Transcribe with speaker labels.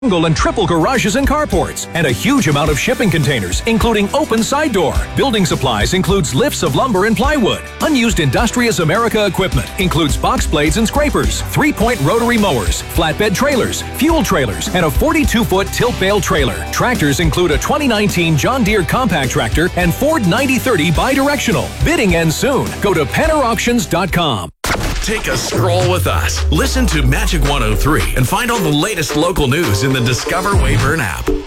Speaker 1: single and triple garages and carports, and a huge amount of shipping containers, including open side door. Building supplies includes lifts of lumber and plywood. Unused Industrias America equipment includes box blades and scrapers, 3-point rotary mowers, flatbed trailers, fuel trailers, and a 42-foot tilt bale trailer. Tractors include a 2019 John Deere compact tractor and Ford 9030 bidirectional. Bidding ends soon. Go to PennerAuctions.com.
Speaker 2: Take a stroll with us. Listen to Magic 103 and find all the latest local news in the Discover Weyburn app.